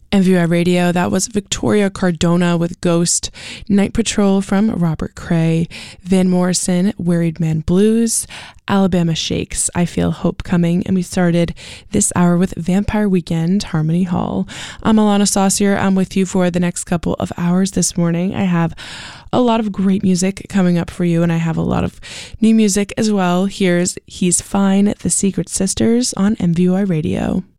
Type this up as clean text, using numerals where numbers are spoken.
MVY Radio, that was Victoria Cardona with Ghost, Night Patrol from Robert Cray, Van Morrison, Worried Man Blues, Alabama Shakes, I Feel Hope Coming, and we started this hour with Vampire Weekend, Harmony Hall. I'm Alana Saucier. I'm with you for the next couple of hours this morning. I have a lot of great music coming up for you, and I have a lot of new music as well. Here's He's Fine, The Secret Sisters on MVY Radio.